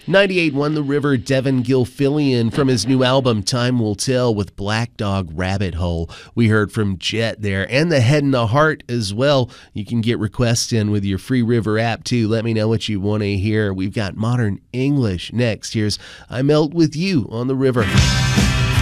98.1 The River, Devin Gilfillian from his new album Time Will Tell with Black Dog Rabbit Hole. We heard from Jet there and The Head and the Heart as well. You can get requests in with your free River app too. Let me know what you want to hear. We've got modern English next. Here's I Melt With You on The River.